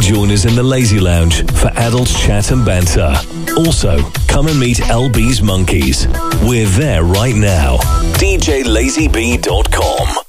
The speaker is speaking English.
Join us in the Lazy Lounge for adult chat and banter. Also, come and meet LB's Monkeys. We're there right now. DJLazyB.com.